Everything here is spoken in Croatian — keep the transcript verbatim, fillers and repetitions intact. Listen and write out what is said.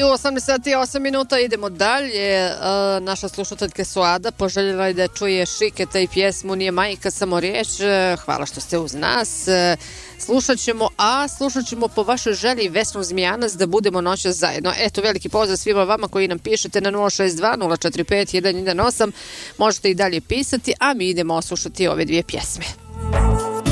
osamnaest sati i osam minuta, idemo dalje. Uh, naša slušateljka Suada poželjela je da čuje Šiketa i pjesmu Nije majka samo riječ. Uh, hvala što ste uz nas. Uh, slušat ćemo, a slušat ćemo po vašoj želji Vesnu Zmijanac da budemo noćas zajedno. Eto, veliki pozdrav svima vama koji nam pišete na nula šest dva nula četiri pet jedan jedan osam. Možete i dalje pisati, a mi idemo oslušati ove dvije pjesme.